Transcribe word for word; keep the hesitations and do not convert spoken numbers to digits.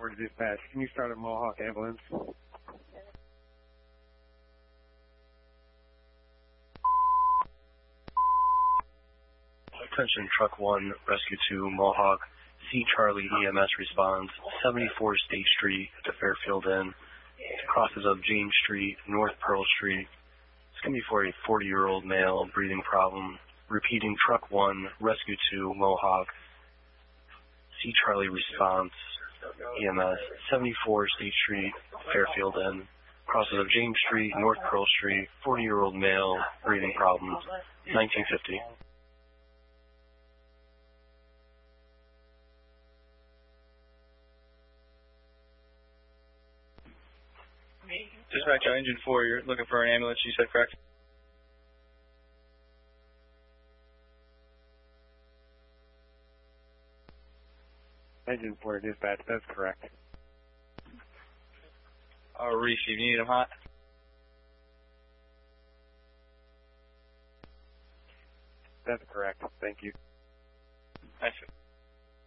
four to dispatch. Can you start a Mohawk ambulance? Attention Truck one, Rescue two, Mohawk. C Charlie E M S responds, seventy-four State Street to Fairfield Inn. Crosses of James Street, North Pearl Street. It's going to be for a forty-year-old male, breathing problem. Repeating, Truck one, Rescue two, Mohawk. C Charlie response, E M S, seventy-four State Street, Fairfield Inn. Crosses of James Street, North Pearl Street, forty-year-old male, breathing problems, nineteen fifty. Dispatch, engine four, you're looking for an ambulance, you said correct? Engine four to dispatch, that's correct. I'll receive, you need them hot? That's correct, thank you. Thanks.